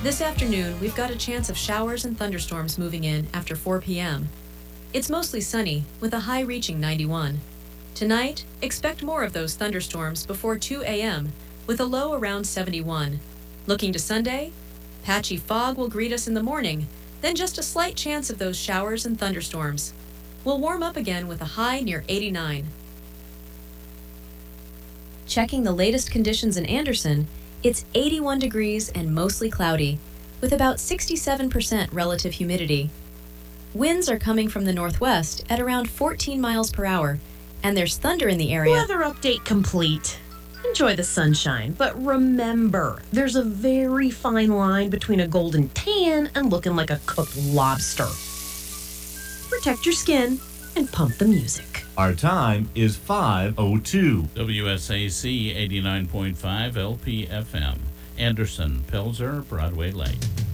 This afternoon, we've got a chance of showers and thunderstorms moving in after 4 p.m. It's mostly sunny, with a high reaching 91. Tonight, expect more of those thunderstorms before 2 a.m., with a low around 71. Looking to Sunday, patchy fog will greet us in the morning, then just a slight chance of those showers and thunderstorms. We'll warm up again with a high near 89. Checking the latest conditions in Anderson, it's 81 degrees and mostly cloudy, with about 67% relative humidity. Winds are coming from the northwest at around 14 miles per hour, and there's thunder in the area. Weather update complete. Enjoy the sunshine, but remember, there's a very fine line between a golden tan and looking like a cooked lobster. Protect your skin and pump the music. Our time is 5:02. WSAC 89.5 LPFM. Anderson, Pelzer, Broadway Lake.